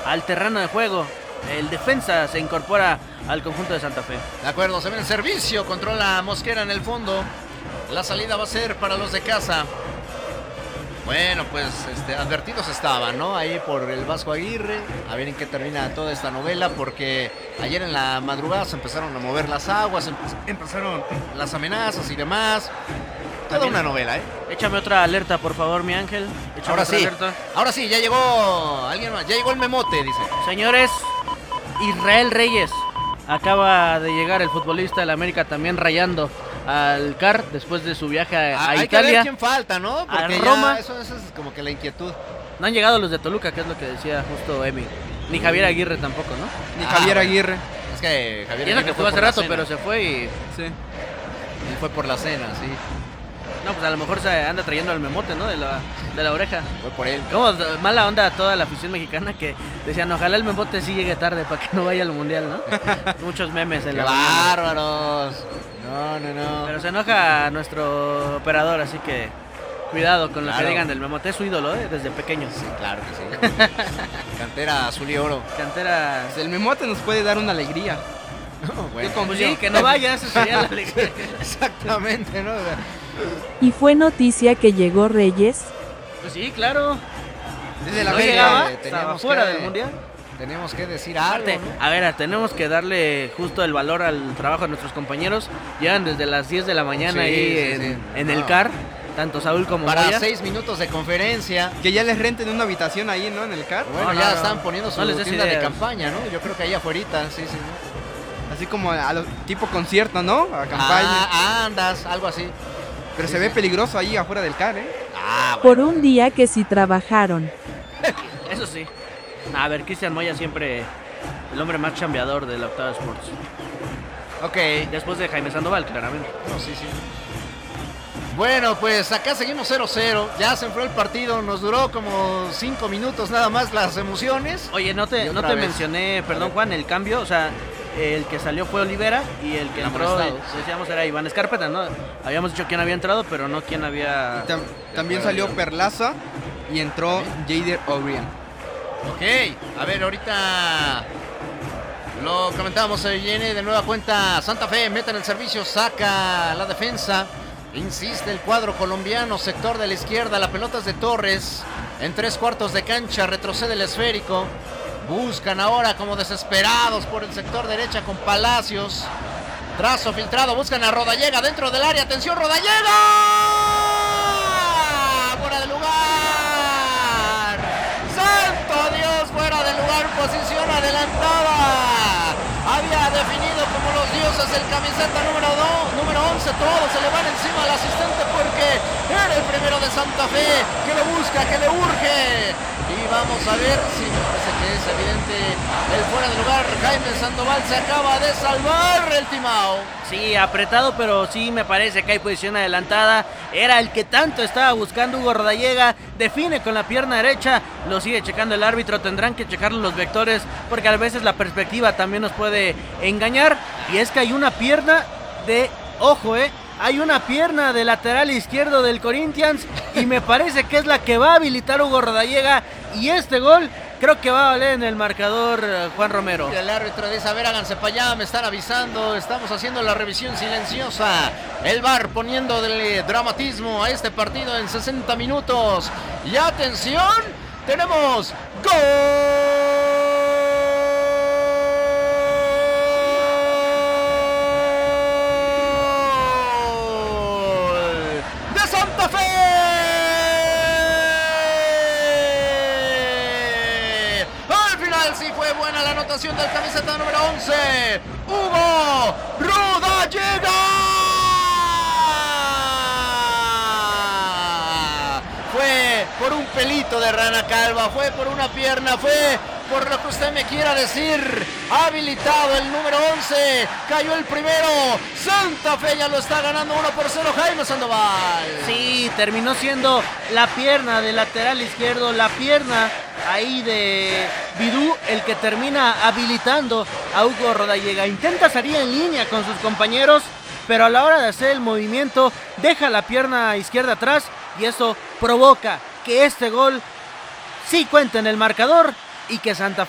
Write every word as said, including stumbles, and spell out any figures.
al terreno de juego. El defensa se incorpora al conjunto de Santa Fe. De acuerdo, se ve el servicio, controla Mosquera en el fondo. La salida va a ser para los de casa. Bueno, pues este, advertidos estaban, ¿no? Ahí por el Vasco Aguirre, a ver en qué termina toda esta novela, porque ayer en la madrugada se empezaron a mover las aguas, empezaron las amenazas y demás. Toda una novela, ¿eh? Échame otra alerta, por favor, mi ángel. Échame Ahora otra sí, alerta. ahora sí, ya llegó alguien más, ya llegó el memote, dice. Señores, Israel Reyes. Acaba de llegar el futbolista del América también rayando al C A R después de su viaje a, Ah, a hay Italia. que ver quién falta, ¿no? Porque a ya Roma. Eso, eso es como que la inquietud. No han llegado los de Toluca, que es lo que decía justo Emi. Ni Javier Aguirre tampoco, ¿no? Ni Ah, Javier bueno. Aguirre. Es que Javier Y eso Aguirre que fue estuvo hace por la rato, cena. pero se fue y... Sí. Y fue por la cena, sí. No, pues a lo mejor se anda trayendo al memote, ¿no? De la, de la oreja. Fue por él. Como mala onda a toda la afición mexicana que decían, ojalá el memote sí llegue tarde para que no vaya al mundial, ¿no? Muchos memes en ¡Qué la mañana. bárbaros! No, no, no. Pero se enoja nuestro operador, así que cuidado con lo Claro. que digan del memote. Es su ídolo, ¿eh? Desde pequeño. Sí, claro que sí. Cantera azul y oro. Cantera... Pues el memote nos puede dar una alegría. No, bueno. Yo Pues sí, que no vaya, eso sería la alegría. Exactamente, ¿no? Y fue noticia que llegó Reyes. Pues sí, claro. Desde la ¿No feria. llegaba? eh, Estaba teníamos fuera que- del mundial. Teníamos que decir algo, Aparte, ¿no? a ver, tenemos que darle justo el valor al trabajo de nuestros compañeros. Llegan desde las diez de la mañana Sí, ahí sí, en, sí. en el No. C A R, tanto Saúl como Para Moya. seis minutos de conferencia. Que ya les renten una habitación ahí, ¿no? En el C A R. Bueno, No, ya no, están no. poniendo su No les des tienda de ideas. campaña, ¿no? Yo creo que ahí afuera, sí, sí. ¿no? Así como a los tipo concierto, ¿no? A campaña. Ah, andas, algo así. Pero sí, se ve sí. peligroso ahí afuera del C A R, ¿eh? Ah, bueno. Por un día que sí trabajaron. Eso sí. A ver, Cristian Moya siempre el hombre más chambeador de la Octava Sports. Ok. Después de Jaime Sandoval, claramente. No, sí, sí. Bueno, pues acá seguimos cero cero. Ya se enfrió el partido. Nos duró como cinco minutos nada más las emociones. Oye, no Y te, no otra te vez. mencioné, perdón ver. Juan, el cambio, o sea, el que salió fue Olivera y el que El entró, amonestado. decíamos, era Iván Escarpeta, ¿no? Habíamos dicho quién había entrado, pero no quién había... Y tam- también salió Perlaza y entró Jader O'Brien. Ok, a ver, ahorita lo comentábamos, se viene de nueva cuenta Santa Fe, mete en el servicio, saca la defensa, insiste el cuadro colombiano, sector de la izquierda, la pelota es de Torres, en tres cuartos de cancha, retrocede el esférico, buscan ahora como desesperados por el sector derecha con Palacios, trazo filtrado, buscan a Rodallega dentro del área, atención Rodallega, fuera de lugar. ¡Santo Dios! Fuera de lugar, posición adelantada. Había definido como los dioses el camiseta número dos, número once. Todos se le van encima al asistente porque era el primero de Santa Fe que lo busca, que le urge. Y vamos a ver si me parece que es evidente el fuera de lugar. Jaime Sandoval se acaba de salvar el timao. Sí, apretado, pero sí me parece que hay posición adelantada. Era el que tanto estaba buscando Hugo Rodallega. Define con la pierna derecha. Lo sigue checando el árbitro. Tendrán que checarlo los vectores porque a veces la perspectiva también nos puede engañar. Y es que hay una pierna de... Ojo, eh. Hay una pierna de lateral izquierdo del Corinthians y me parece que es la que va a habilitar Hugo Rodallega. Y este gol creo que va a valer en el marcador, eh, Juan Romero. Y el árbitro dice, a ver, háganse para allá, me están avisando, estamos haciendo la revisión silenciosa. El V A R poniéndole dramatismo a este partido en sesenta minutos. Y atención, tenemos gol de Santa Fe. Al final sí fue buena la anotación del camiseta número once, Hugo Rodallega. Fue por un pelito de rana calva, fue por una pierna, fue por lo que usted me quiera decir. Habilitado el número once, cayó el primero. Santa Fe ya lo está ganando uno por cero. Jaime Sandoval. Sí, terminó siendo la pierna del lateral izquierdo, la pierna ahí de Bidú, el que termina habilitando a Hugo Rodallega. Intenta salir en línea con sus compañeros, pero a la hora de hacer el movimiento deja la pierna izquierda atrás y eso provoca que este gol sí cuente en el marcador y que Santa Fe